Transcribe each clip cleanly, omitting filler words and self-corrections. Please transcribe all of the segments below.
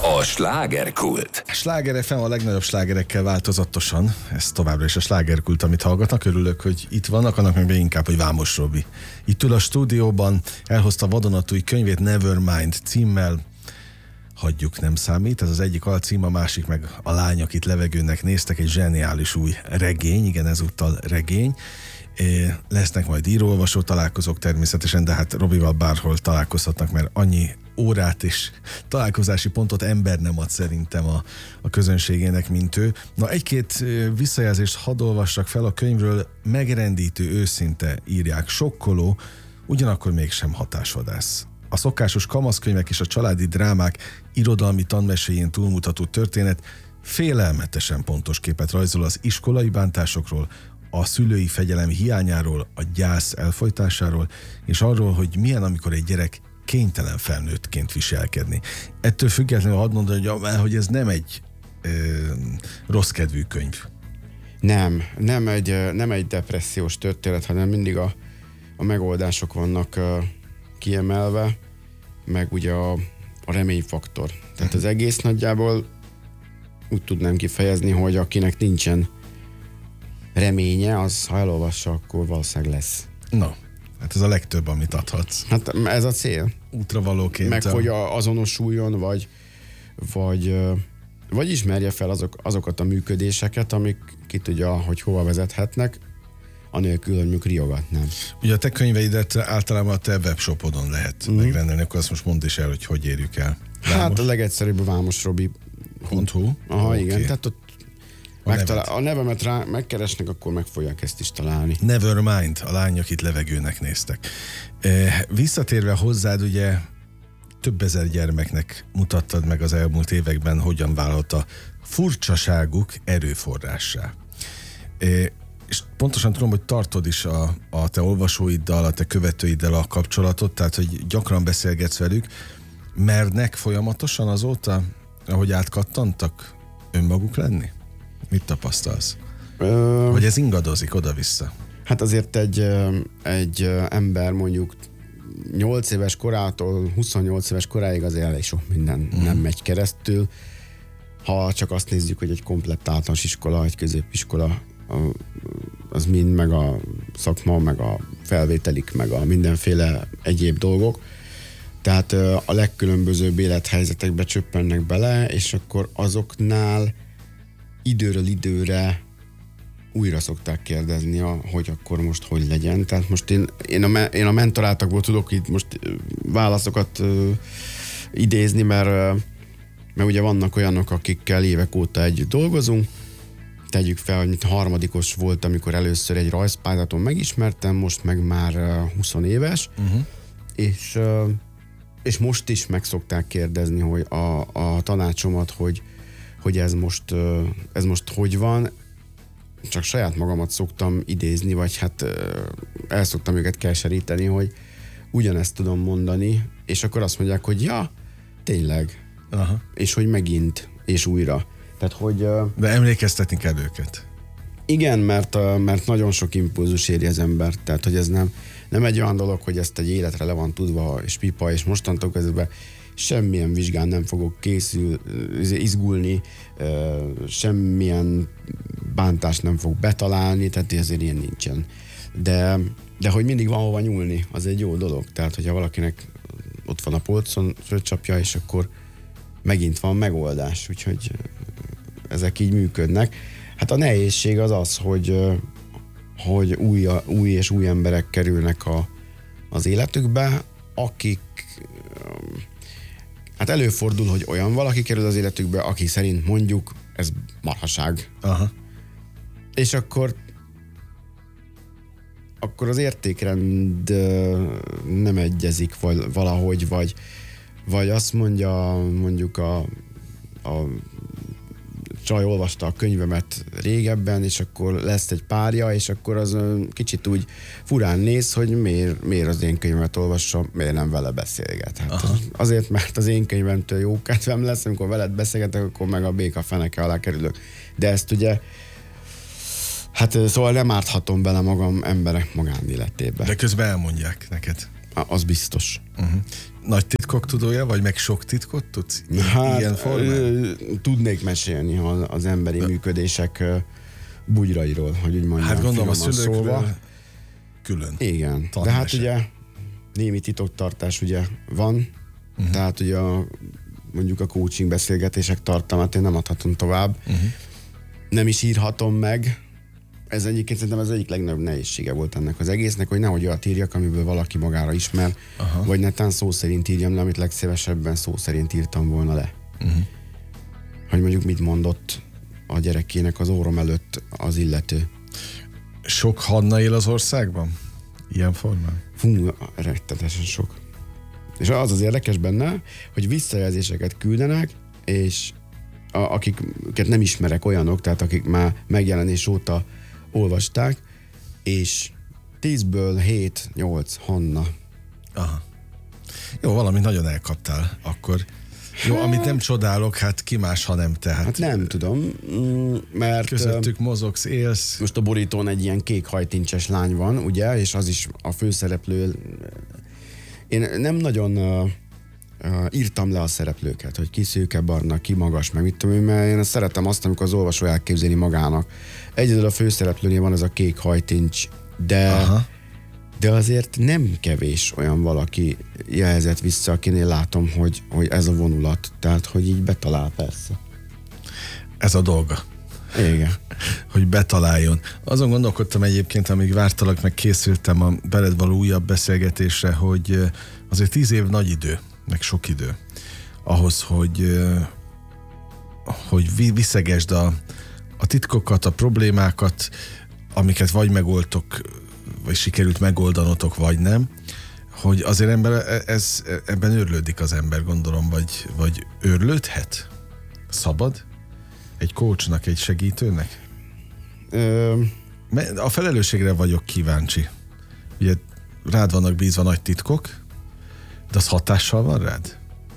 A slágerkult. Sláger FM a legnagyobb slágerekkel változatosan. Ez továbbra is a slágerkult, amit hallgatnak. Örülök, hogy itt vannak, annak meg inkább, hogy Vámos Robi. Itt ül a stúdióban, elhozta vadonatúj könyvét Nevermind címmel. Hagyjuk, nem számít. Ez az egyik alcím, a másik meg A lány, akit levegőnek néztek, egy zseniális új regény, igen, ezúttal regény. Lesznek majd író-olvasó találkozók természetesen, de hát Robival bárhol találkozhatnak, mert annyi órát és találkozási pontot ember nem ad szerintem a közönségének, mint ő. Na, egy-két visszajelzést hadd olvassak fel a könyvről. Megrendítő, őszinte, írják, sokkoló, ugyanakkor mégsem hatásvadász. A szokásos kamaszkönyvek és a családi drámák irodalmi tanmeséjén túlmutató történet félelmetesen pontos képet rajzol az iskolai bántásokról, a szülői fegyelem hiányáról, a gyász elfojtásáról, és arról, hogy milyen, amikor egy gyerek kénytelen felnőttként viselkedni. Ettől függetlenül hadd mondani, hogy ez nem egy rossz kedvű könyv. Nem egy depressziós történet, hanem mindig a megoldások vannak kiemelve, meg ugye a reményfaktor. Tehát az egész nagyjából úgy tudnám kifejezni, hogy akinek nincsen reménye, az ha elolvassa, akkor valószínűleg lesz. Na, hát ez a legtöbb, amit adhatsz. Hát ez a cél. Útravalóként. Meg hogy azonosuljon, vagy ismerje fel azokat a működéseket, amik ki tudja, hogy hova vezethetnek, anélkül, hogy mondjuk riogatnám. Ugye a te könyveidet általában a te webshopodon lehet megrendelni, akkor azt most mondd is el, hogy érjük el. Hát a legegyszerűbb a vámosrobi.hu. Aha, okay. Igen, tehát ott a nevemet megkeresnek, akkor meg fogják ezt is találni. Nevermind, a lány, akit levegőnek néztek. Visszatérve hozzád, ugye több ezer gyermeknek mutattad meg az elmúlt években, hogyan válhat a furcsaságuk erőforrássá. És pontosan tudom, hogy tartod is a te olvasóiddal, a te követőiddel a kapcsolatot, tehát hogy gyakran beszélgetsz velük. Mernek folyamatosan azóta, ahogy átkattantak, önmaguk lenni? Mit tapasztalsz? Vagy ez ingadozik oda-vissza? Hát azért egy ember mondjuk 8 éves korától 28 éves koráig azért elég sok minden nem megy keresztül. Ha csak azt nézzük, hogy egy komplett általános iskola, egy középiskola, az mind, meg a szakma, meg a felvételik, meg a mindenféle egyéb dolgok. Tehát a legkülönbözőbb élethelyzetekbe csöppennek bele, és akkor azoknál időről időre újra szokták kérdezni, hogy akkor most hogy legyen. Tehát most én a mentoráltakból tudok itt most válaszokat idézni, mert ugye vannak olyanok, akikkel évek óta együtt dolgozunk. Tegyük fel, hogy harmadikos volt, amikor először egy rajzpályázaton megismertem, most meg már 20 éves, és most is meg szokták kérdezni, hogy a tanácsomat, hogy ez most hogy van. Csak saját magamat szoktam idézni, vagy hát el szoktam őket keseríteni, hogy ugyanezt tudom mondani, és akkor azt mondják, hogy ja, tényleg. Aha. És hogy megint, és újra. Tehát, hogy... De emlékeztetni kell őket. Igen, mert nagyon sok impulzus éri az embert, tehát hogy ez nem egy olyan dolog, hogy ezt egy életre le van tudva, és pipa, és mostantól kezdve semmilyen vizsgán nem fogok izgulni, semmilyen bántást nem fog betalálni, tehát ezért ilyen nincsen. De hogy mindig van hova nyúlni, az egy jó dolog. Tehát, hogyha valakinek ott van a polcon fölcsapja, és akkor megint van megoldás, úgyhogy ezek így működnek. Hát a nehézség az, hogy új és új emberek kerülnek az életükbe, akik hát előfordul, hogy olyan valaki kerül az életükbe, aki szerint mondjuk ez marhaság. Aha. És akkor az értékrend nem egyezik valahogy, vagy azt mondja mondjuk a csaj olvasta a könyvemet régebben, és akkor lesz egy párja, és akkor az kicsit úgy furán néz, hogy miért az én könyvemet olvassa, miért nem vele beszélget. Hát azért, mert az én könyvemtől jó kedvem lesz, amikor veled beszélgetek, akkor meg a béka feneke alá kerülök. De ezt ugye hát szóval nem árthatom bele magam emberek magánéletébe. De közben elmondják neked. Az biztos. nagy titkok tudója, vagy meg sok titkot tudsz? Ilyen formán? Tudnék mesélni az emberi működések bugyrairól, hogy úgy mondjam. Hát gondolom a szülőkről szóval. Külön. Igen, de hát ugye némi titoktartás ugye van, tehát ugye mondjuk a coaching beszélgetések tartalmát én nem adhatom tovább, nem is írhatom meg. Ez egyébként szerintem az egyik legnagyobb nehézsége volt ennek az egésznek, hogy nehogy olyat írjak, amiből valaki magára ismer, vagy netán szó szerint írjam le, amit legszívesebben szó szerint írtam volna le. Hogy mondjuk mit mondott a gyerekének az órom előtt az illető. Sok Hanna él az országban? Ilyen formán? Fú, rettetesen sok. És az érdekes benne, hogy visszajelzéseket küldenek, és akiket nem ismerek, olyanok, tehát akik már megjelenés óta olvasták, és 10-ből 7-8 Hanna. Aha. Jó, valamit nagyon elkaptál akkor. Jó, amit nem csodálok, hát ki más, ha nem te. Hát nem tudom, mert... Közöttük mozogsz, élsz. Most a borítón egy ilyen kék hajtincses lány van, ugye, és az is a főszereplő. Én nem nagyon írtam le a szereplőket, hogy ki szőke, barna, ki magas, meg mit tudom én, mert én szeretem azt, amikor az olvasó elképzeli magának. Egyedül a főszereplőnél van ez a kék hajtincs, de azért nem kevés olyan valaki jelzett vissza, akinél látom, hogy ez a vonulat. Tehát, hogy így betalál persze. Ez a dolga. Igen. Hogy betaláljon. Azon gondolkodtam egyébként, amíg vártalak, meg készültem a veled való újabb beszélgetésre, hogy azért 10 év nagy idő, meg sok idő ahhoz, hogy viszegesd a titkokat, a problémákat, amiket vagy megoldtok, vagy sikerült megoldanotok, vagy nem, hogy azért ebben őrlődik az ember, gondolom, vagy őrlődhet? Szabad? Egy coachnak, egy segítőnek? A felelősségre vagyok kíváncsi. Ugye rád vannak bízva nagy titkok, de az hatással van rád?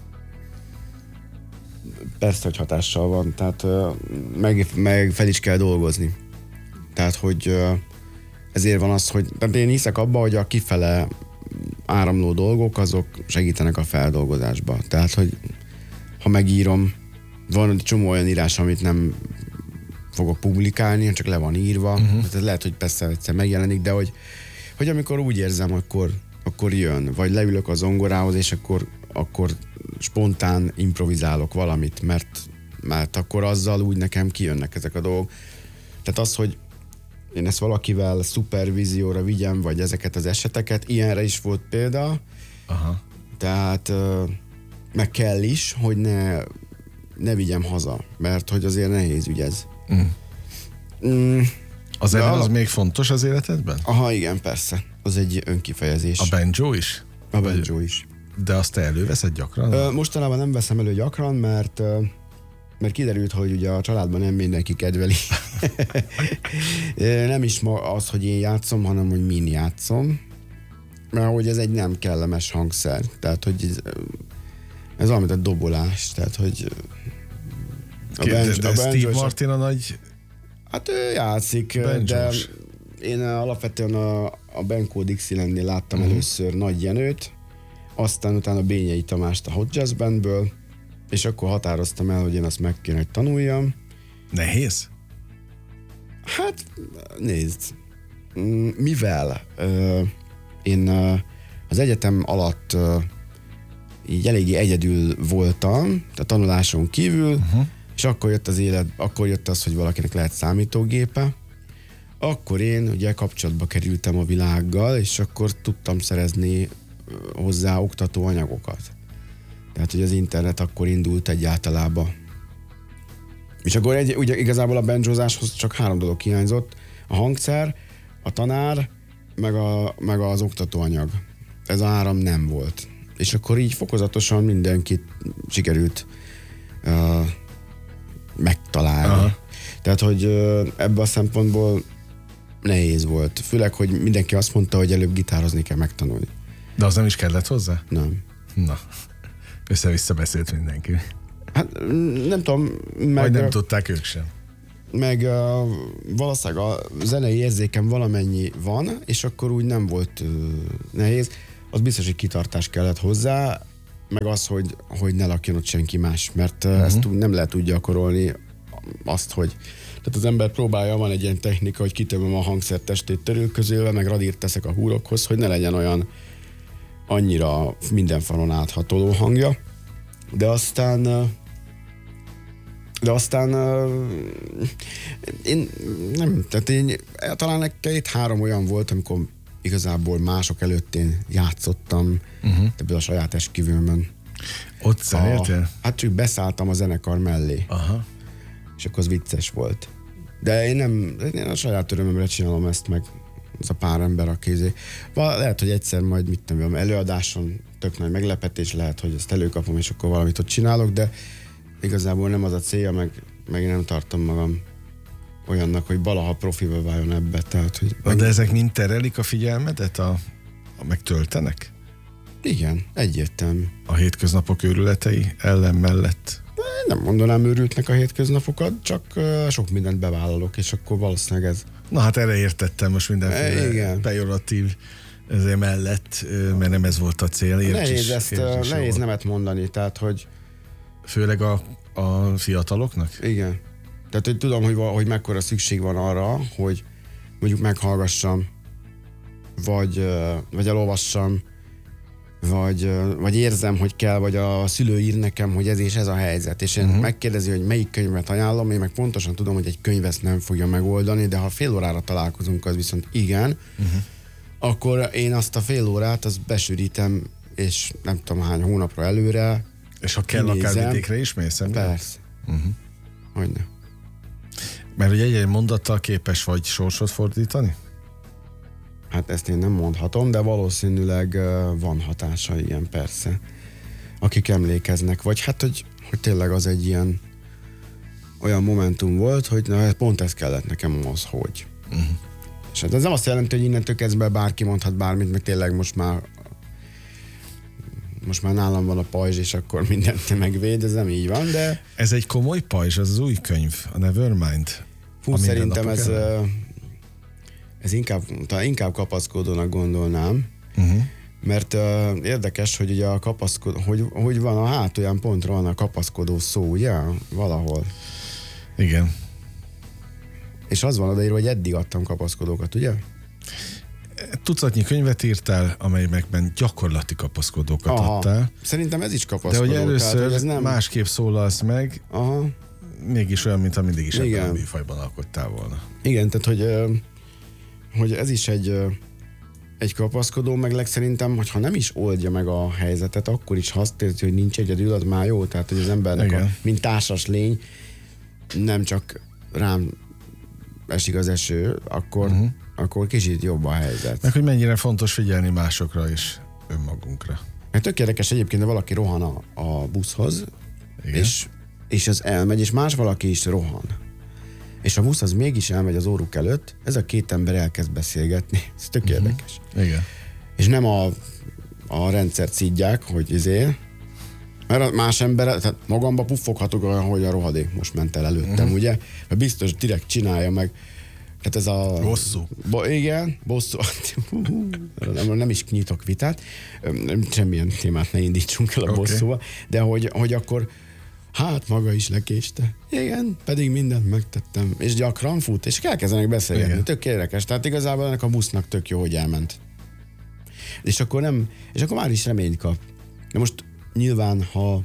Persze, hogy hatással van. Tehát meg fel is kell dolgozni. Tehát, hogy ezért van az, hogy én hiszek abba, hogy a kifele áramló dolgok, azok segítenek a feldolgozásba. Tehát, hogy ha megírom, van egy csomó olyan írás, amit nem fogok publikálni, csak le van írva. Tehát lehet, hogy persze egyszer megjelenik, de hogy amikor úgy érzem, akkor jön. Vagy leülök a zongorához, és akkor spontán improvizálok valamit, mert akkor azzal úgy nekem kijönnek ezek a dolgok. Tehát az, hogy én ezt valakivel szupervízióra vigyem, vagy ezeket az eseteket, ilyenre is volt példa. Aha. Tehát meg kell is, hogy ne vigyem haza, mert hogy azért nehéz ügy ez. Az az még fontos az életedben? Aha, igen, persze. Az egy önkifejezés. A banjo is? A banjo is. De azt te előveszed gyakran? Mostanában nem veszem elő gyakran, mert kiderült, hogy ugye a családban nem mindenki kedveli. Nem is az, hogy én játszom, hanem hogy min játszom. Mert hogy ez egy nem kellemes hangszer. Tehát, hogy ez valamit a dobolás. Tehát, hogy de Steve Martin a nagy... Hát ő játszik, banjos. De én alapvetően a Benko Dixielandnél láttam először Nagy Jenőt, aztán utána Bényei Tamást a Hot Jazz Bandből, és akkor határoztam el, hogy én azt meg kéne, hogy tanuljam. Nehéz? Hát, nézd. Mivel én az egyetem alatt így eléggé egyedül voltam, a tanuláson kívül, és akkor jött az, hogy valakinek lehet számítógépe, akkor én ugye kapcsolatba kerültem a világgal, és akkor tudtam szerezni hozzá oktató anyagokat. Tehát, hogy az internet akkor indult egyáltalában. És akkor ugye igazából a banjozáshoz csak 3 dolog hiányzott. A hangszer, a tanár, meg az oktatóanyag. Ez a 3 nem volt. És akkor így fokozatosan mindenkit sikerült megtalálni. Aha. Tehát, hogy ebből a szempontból nehéz volt. Főleg, hogy mindenki azt mondta, hogy előbb gitározni kell megtanulni. De az nem is kellett hozzá? Nem. Na, össze-vissza beszélt mindenki. Hát nem tudom. Vagy nem tudták ők sem. Meg valószínűleg a zenei érzékem valamennyi van, és akkor úgy nem volt nehéz. Az biztos, hogy kitartás kellett hozzá, meg az, hogy ne lakjon ott senki más, mert ezt nem lehet úgy gyakorolni azt, hogy tehát az ember próbálja, van egy ilyen technika, hogy kitömöm a hangszertestét törülközővel, meg radírt teszek a húrokhoz, hogy ne legyen olyan annyira minden falon áthatoló hangja, de aztán én nem, tehát én talán 2-3 olyan volt, amikor igazából mások előtt én játszottam ebből a saját esküvőmön. Ott zenéltél? Hát csak beszálltam a zenekar mellé. Aha. És akkor az vicces volt. De én a saját örömömre csinálom ezt meg, az a pár ember a kézé. Lehet, hogy egyszer majd mit tudom, előadáson tök nagy meglepetés, lehet, hogy ezt előkapom, és akkor valamit ott csinálok, de igazából nem az a célja, meg én nem tartom magam olyannak, hogy valaha profival váljon ebbe. Tehát, hogy de ezek mind terelik a figyelmedet, megtöltenek? Igen, egyértelmű. A hétköznapok őrületei mellett? Nem mondanám őrültnek a hétköznapokat, csak sok mindent bevállalok, és akkor valószínűleg ez... Na hát erre értettem most mindenféle pejoratív ezért mellett, mert nem ez volt a cél. Nehéz nemet mondani, tehát hogy... Főleg a fiataloknak? Igen. Tehát, hogy tudom, hogy mekkora szükség van arra, hogy mondjuk meghallgassam, vagy elolvassam, vagy érzem, hogy kell, vagy a szülő ír nekem, hogy ez és ez a helyzet. És én megkérdezi, hogy melyik könyvet ajánlom, én meg pontosan tudom, hogy egy könyv ezt nem fogja megoldani, de ha fél órára találkozunk, az viszont igen, akkor én azt a fél órát, azt besűrítem, és nem tudom hány hónapra előre. És ha kell, akár vidékre is mész? Persze. Hogyne. Mert hogy egy mondattal képes vagy sorsot fordítani? Hát ezt én nem mondhatom, de valószínűleg van hatása, ilyen persze. Akik emlékeznek, vagy hát, hogy tényleg az egy ilyen olyan momentum volt, hogy na, pont ez kellett nekem az, hogy. És hát ez nem azt jelenti, hogy innentől kezdve bárki mondhat bármit, meg tényleg most már nálam van a pajzs, és akkor mindent megvéd, ez nem így van, de... Ez egy komoly pajzs, az új könyv, a Nevermind. Szerintem ez inkább kapaszkodónak gondolnám, mert érdekes, hogy ugye a kapaszkodó, hogy van a hátulján pontra van a kapaszkodó szó, ugye? Valahol. Igen. És az van odaírva, hogy eddig adtam kapaszkodókat, ugye? Tucatnyi könyvet írtál, amelyekben gyakorlati kapaszkodókat adtál. Szerintem ez is kapaszkodó. De hogy először tehát, hogy nem... másképp szólalsz meg, mégis olyan, mint ha mindig is ebben a műfajban alkottál volna. Igen, tehát hogy ez is egy kapaszkodó, meg szerintem, hogyha nem is oldja meg a helyzetet, akkor is azt érzi, hogy nincs egyedül, az már jó. Tehát, hogy az embernek, mint társas lény, nem csak rám esik az eső, akkor kicsit jobb a helyzet. Meg hogy mennyire fontos figyelni másokra és önmagunkra. Mert tök érdekes egyébként, de valaki rohan a buszhoz, és az elmegy, és más valaki is rohan. És a busz az mégis elmegy az óruk előtt, ez a két ember elkezd beszélgetni. Ez tök érdekes. Igen. És nem a rendszert szídják, hogy mert a más ember, tehát magamba puffoghatok olyan, hogy a rohadék most ment el előttem, ugye? Mert biztos direkt csinálja meg. Tehát ez a... Bosszú. Igen, bosszú. Nem is nyitok vitát. Semmilyen témát ne indítsunk el a bosszúval. De hogy akkor hát maga is lekéste. Igen, pedig mindent megtettem. És gyakran fut, és elkezdenek beszélgetni. Igen. Tök érdekes. Tehát igazából ennek a busznak tök jó, hogy elment. És akkor már is reményt kap. De most nyilván, ha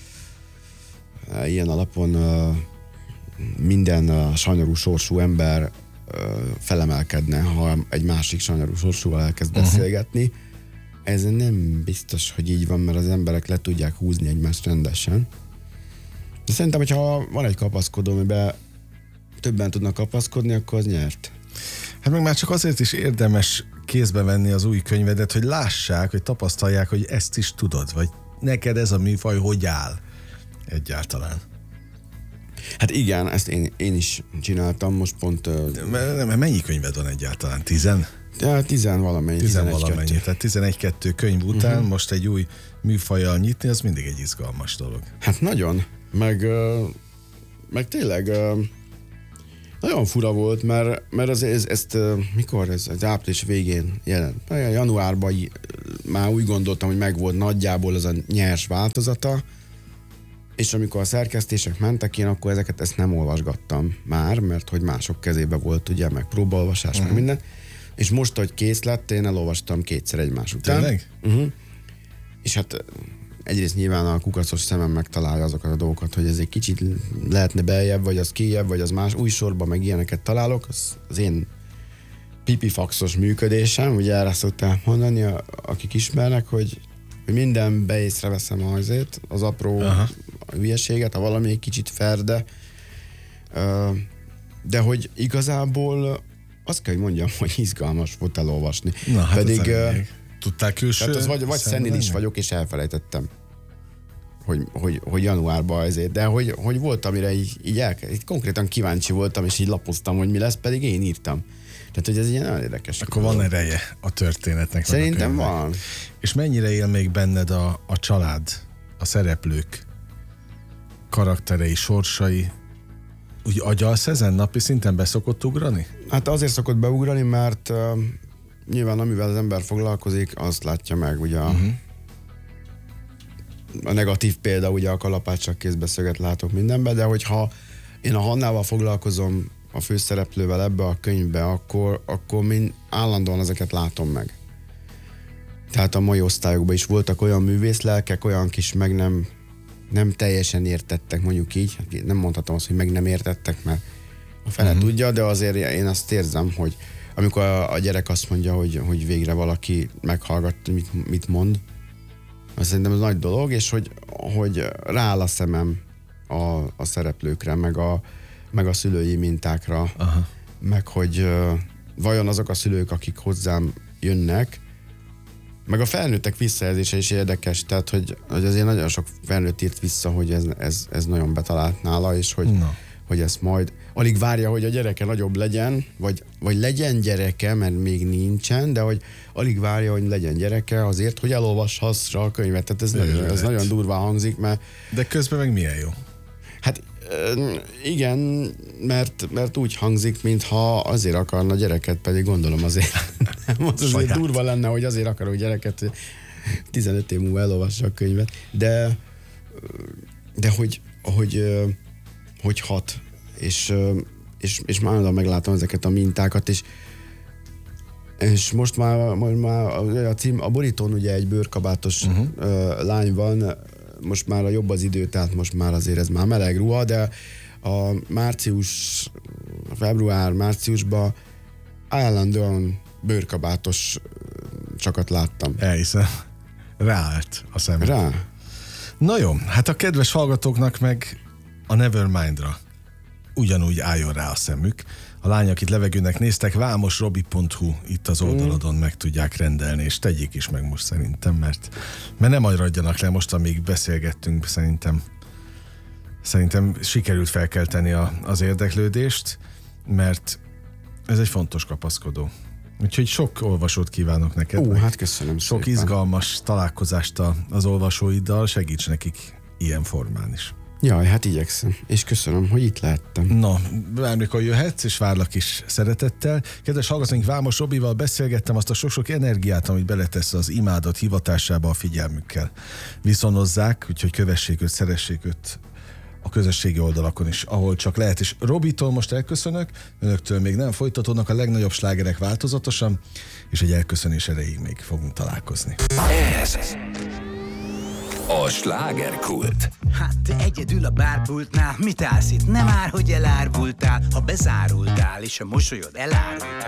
ilyen alapon minden sanyarú sorsú ember felemelkedne, ha egy másik sanyarú sorsúval elkezd beszélgetni, ez nem biztos, hogy így van, mert az emberek le tudják húzni egymást rendesen. De szerintem, hogyha van egy kapaszkodó, amiben többen tudnak kapaszkodni, akkor az nyert. Hát meg már csak azért is érdemes kézbe venni az új könyvedet, hogy lássák, hogy tapasztalják, hogy ezt is tudod, vagy neked ez a műfaj hogy áll egyáltalán. Hát igen, ezt én is csináltam, most pont... Mennyi könyved van egyáltalán? 10? Ja, 10 valamennyi. 10 valamennyi. Tehát 11-2 könyv után most egy új műfajjal nyitni, az mindig egy izgalmas dolog. Hát nagyon. Meg tényleg Nagyon fura volt, mert ezt mikor ez április végén jelent. Januárban már úgy gondoltam, hogy megvolt nagyjából az a nyers változata, és amikor a szerkesztések mentek, én akkor ezt nem olvasgattam már, mert hogy mások kezébe volt, ugye, meg próbaolvasás, meg minden. És most, hogy kész lett, én elolvastam kétszer egymás után. Tényleg? És hát egyrészt nyilván a kukacos szemem megtalálja azokat a dolgokat, hogy ez egy kicsit lehetne beljebb, vagy az kijebb, vagy az más új sorban, meg ilyeneket találok. Az én pipifaxos működésem, ugye erre szokták mondani, akik ismernek, hogy mindenbe észreveszem az apró hülyeséget, ha valami egy kicsit ferde. De hogy igazából azt kell, hogy mondjam, hogy izgalmas volt elolvasni. Na, hát pedig tudtál külső? tehát az vagy szenilis vagyok, és elfelejtettem, hogy januárban ezért, de hogy volt, amire így konkrétan kíváncsi voltam, és így lapoztam, hogy mi lesz, pedig én írtam. Tehát, hogy ez egy nagyon érdekes. Akkor van ereje a történetnek. Szerintem van. És mennyire él még benned a család, a szereplők karakterei, sorsai? Úgy agyalsz ezen napi szinten beszokott ugrani? Hát azért szokott beugrani, mert nyilván amivel az ember foglalkozik, azt látja meg, ugye a negatív példa, ugye a kalapáccsal kézbeszöget látok mindenben, de hogyha én a Hannával foglalkozom, a főszereplővel ebbe a könyvbe, akkor mind állandóan ezeket látom meg. Tehát a mai osztályokban is voltak olyan művészlelkek, olyan kis meg nem teljesen értettek, mondjuk így. Nem mondhatom azt, hogy meg nem értettek, mert a fele tudja, de azért én azt érzem, hogy amikor a gyerek azt mondja, hogy végre valaki meghallgat, mit mond, azt szerintem ez nagy dolog, és hogy rááll a szemem a szereplőkre, meg a szülői mintákra, meg hogy vajon azok a szülők, akik hozzám jönnek, meg a felnőttek visszajelzése is érdekes, tehát hogy azért nagyon sok felnőtt írt vissza, hogy ez nagyon betalált nála, és hogy ezt majd alig várja, hogy a gyereke nagyobb legyen, vagy legyen gyereke, mert még nincsen, de hogy alig várja, hogy legyen gyereke azért, hogy elolvashassa a könyvet. Tehát ez nagyon durván hangzik, mert... De közben meg milyen jó? Hát igen, mert úgy hangzik, mintha azért akarna gyereket, pedig gondolom azért azért durva lenne, hogy azért akarok gyereket, hogy 15 év múlva elolvassa a könyvet, de hogy hat, és már meglátom ezeket a mintákat, és most már a borítón ugye egy bőrkabátos lány van, most már jobb az idő, tehát most már azért ez már meleg ruha, de a február-márciusban állandóan bőrkabátos csakat láttam. Elhiszem. Ráállt a szemem. Rá. Na jó, hát a kedves hallgatóknak meg a Nevermindra ugyanúgy álljon rá a szemük. A lányok itt levegőnek néztek, vámosrobi.hu, itt az oldaladon meg tudják rendelni, és tegyék is meg most szerintem, mert nem maradjanak le most, amíg beszélgettünk, szerintem sikerült felkelteni az érdeklődést, mert ez egy fontos kapaszkodó. Úgyhogy sok olvasót kívánok neked. Hát köszönöm sok szépen. Izgalmas találkozást az olvasóiddal, segíts nekik ilyen formán is. Jaj, hát igyekszem, és köszönöm, hogy itt lehettem. Na, bármikor jöhetsz, és várlak is szeretettel. Kedves hallgatóink, Vámos Robival beszélgettem, azt a sok-sok energiát, amit beletesz az imádat hivatásába, a figyelmükkel viszonozzák, úgyhogy kövessék őt, szeressék őt a közösségi oldalakon is, ahol csak lehet. És Robitól most elköszönök, önöktől még nem, folytatódnak a legnagyobb slágerek változatosan, és egy elköszönés erejéig még fogunk találkozni. Ez a slágerkult. Hát te egyedül a bárpultnál, mit állsz itt? Nem ár, hogy elárvultál, ha bezárultál, és a mosolyod elárultál.